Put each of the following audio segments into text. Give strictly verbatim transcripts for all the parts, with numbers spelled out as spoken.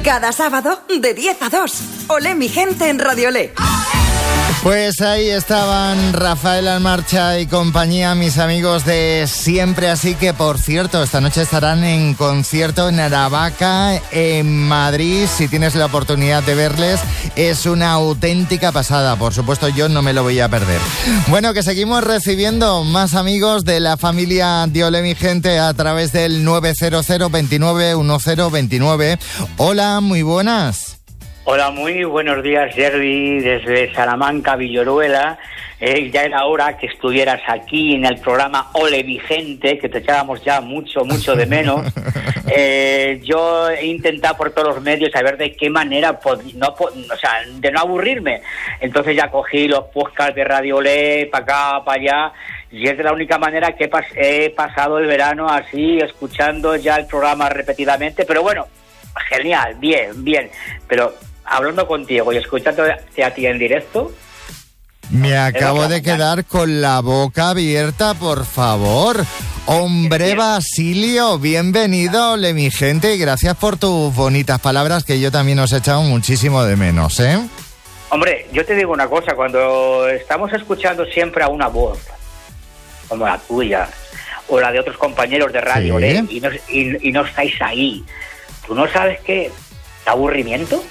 Cada sábado de diez a dos. Olé mi gente en Radio Olé. Pues ahí estaban Rafael Almarcha y compañía, mis amigos de siempre. Así que, por cierto, esta noche estarán en concierto en Aravaca, en Madrid. Si tienes la oportunidad de verles, es una auténtica pasada. Por supuesto, yo no me lo voy a perder. Bueno, que seguimos recibiendo más amigos de la familia de Olé mi gente a través del nueve cero cero, veintinueve, diez, veintinueve. Hola, muy buenas. Hola, muy buenos días, Jerry, desde Salamanca, Villoruela. Eh, ya era hora que estuvieras aquí en el programa Olé mi gente, que te echábamos ya mucho, mucho de menos. Eh, yo he intentado por todos los medios saber de qué manera, pod- no, pod- o sea, de no aburrirme. Entonces ya cogí los podcasts de Radio Olé, para acá, para allá, y es de la única manera que he, pas- he pasado el verano así, escuchando ya el programa repetidamente. Pero bueno, genial, bien, bien. Pero hablando contigo y escuchándote a ti en directo... Me acabo de quedar con la boca abierta, por favor. Hombre Basilio, bienvenido, Olé mi gente, y gracias por tus bonitas palabras, que yo también os he echado muchísimo de menos, ¿eh? Hombre, yo te digo una cosa, cuando estamos escuchando siempre a una voz, como la tuya, o la de otros compañeros de Radio Sí. Olé, y no, y, y no estáis ahí, ¿tú no sabes qué aburrimiento?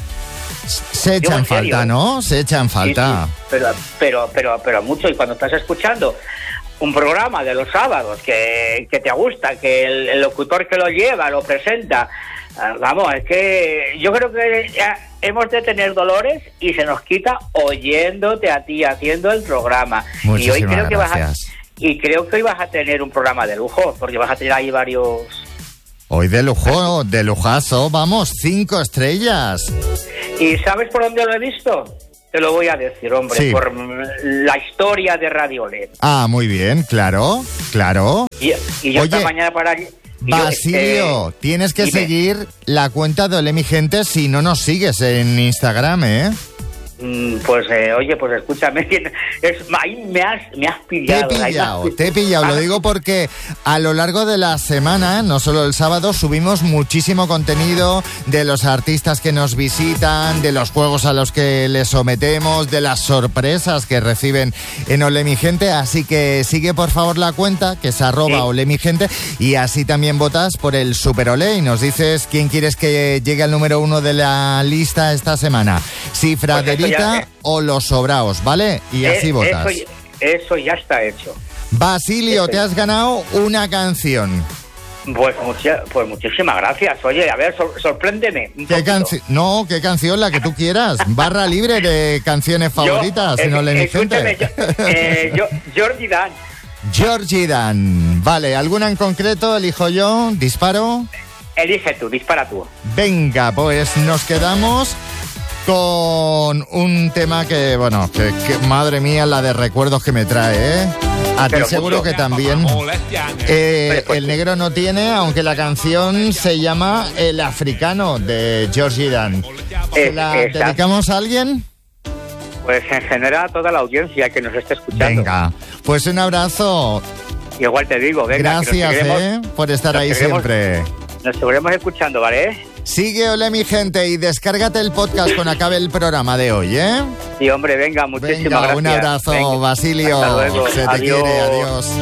Se echan en serio, falta, ¿eh? ¿no? Se echan falta. Sí, sí, pero, pero, pero, pero mucho. Y cuando estás escuchando un programa de los sábados que, que te gusta, que el, el locutor que lo lleva, lo presenta, eh, vamos, es que yo creo que ya hemos de tener dolores y se nos quita oyéndote a ti haciendo el programa. Muchísimas y hoy creo que vas a, gracias. y creo que hoy vas a tener un programa de lujo, porque vas a tener ahí varios... Hoy de lujo, de lujazo, vamos, cinco estrellas. ¿Y sabes por dónde lo he visto? Te lo voy a decir, hombre, Sí. por la historia de Radio Olé. Ah, muy bien, claro, claro. Y, y yo Oye, esta mañana para allí... y yo, Basilio, eh, tienes que dime. seguir la cuenta de Olé mi gente si no nos sigues en Instagram, ¿eh? mm, Pues, eh, oye, pues escúchame, es, ahí me has, me has Te he pillado. ahí me has pillado, pi- te he pillado. Lo Ah, digo porque a lo largo de la semana, no solo el sábado, subimos muchísimo contenido de los artistas que nos visitan, de los juegos a los que les sometemos, de las sorpresas que reciben en Olé mi gente. Así que sigue por favor la cuenta, que es arroba Sí. Olé mi gente, y así también votas por el Super Olé y nos dices quién quieres que llegue al número uno de la lista esta semana. Si Pues eso Fraderita ya, eh. o Los Sobraos, ¿vale? Y eh, así votas. Eso, eso ya está hecho. Basilio, Eso te ya. has ganado una canción. Pues, mucha- pues muchísimas gracias. Oye, a ver, sor- sorpréndeme. un ¿Qué poquito. canción? No, ¿qué canción? La que tú quieras. Barra libre de canciones Yo, favoritas. eh, en Olé mi escúchame, gente. yo- eh, yo- Jordi Dan. Georgie Dan. Vale, ¿alguna en concreto? Elijo yo. Disparo. Elige tú, dispara tú. Venga, pues nos quedamos con un tema que, bueno, que, que madre mía, la de recuerdos que me trae, ¿eh? A ti Pero seguro mucho. que también. Eh, el negro no tiene, aunque la canción se llama El Africano, de Georgie Dan. ¿Se Es- la esa. dedicamos a alguien? Pues en general a toda la audiencia que nos esté escuchando. Venga, pues un abrazo. Igual te digo, venga. que nos Gracias, seguiremos- eh, por estar nos ahí seguiremos- siempre. Nos seguiremos escuchando, ¿vale? Sigue Olé mi gente y descárgate el podcast cuando acabe el programa de hoy, ¿eh? Sí, hombre, venga, muchísimas Venga, gracias. un abrazo, Venga, Basilio. hasta luego. Se te Adiós. quiere, adiós.